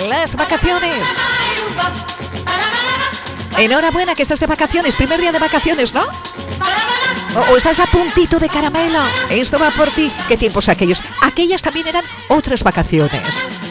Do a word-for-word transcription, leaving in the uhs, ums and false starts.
las vacaciones. Enhorabuena que estás de vacaciones, primer día de vacaciones, ¿no? O, o estás a puntito de caramelo. Esto va por ti. ¿Qué tiempos aquellos? Aquellas también eran otras vacaciones.